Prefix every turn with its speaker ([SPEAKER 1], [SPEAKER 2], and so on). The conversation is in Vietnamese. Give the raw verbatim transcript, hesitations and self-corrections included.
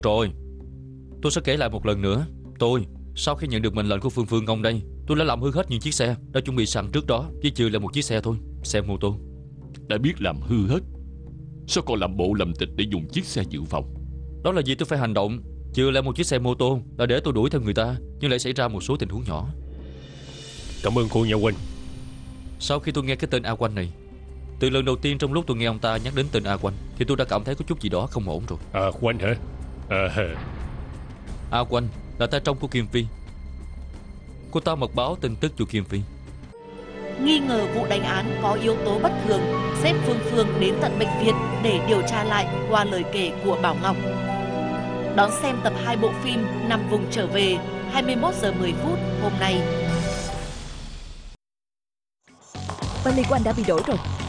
[SPEAKER 1] Rồi, tôi sẽ kể lại một lần nữa. Tôi, sau khi nhận được mệnh lệnh của Phương Phương ông đây, tôi đã làm hư hết những chiếc xe đã chuẩn bị sẵn trước đó, chỉ trừ là một chiếc xe thôi, xe mô tô.
[SPEAKER 2] Đã biết làm hư hết, sao còn làm bộ làm tịch để dùng chiếc xe dự phòng?
[SPEAKER 1] Đó là vì tôi phải hành động. Trừ lại một chiếc xe mô tô là để tôi đuổi theo người ta, nhưng lại xảy ra một số tình huống nhỏ.
[SPEAKER 3] Cảm ơn cô nha Quỳnh.
[SPEAKER 1] Sau khi tôi nghe cái tên A Quanh này, từ lần đầu tiên trong lúc tôi nghe ông ta nhắc đến tên A Quanh, thì tôi đã cảm thấy có chút gì đó không ổn rồi.
[SPEAKER 3] À Quỳnh hả? À,
[SPEAKER 1] A Quanh là tay trong của Kim Phi. Cô ta mật báo tin tức cho Kim Phi.
[SPEAKER 4] Nghi ngờ vụ đánh án có yếu tố bất thường, sếp Phương Phương đến tận bệnh viện để điều tra lại qua lời kể của Bảo Ngọc. Đón xem tập hai bộ phim Nằm Vùng Trở Về hai mươi mốt giờ mười phút hôm nay.
[SPEAKER 5] Vali của anh đã bị đổi rồi.